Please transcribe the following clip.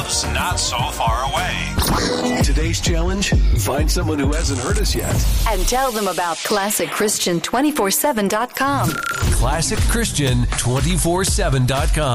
close, not so far away. Today's challenge, find someone who hasn't heard us yet. And tell them about ClassicChristian247.com. ClassicChristian247.com.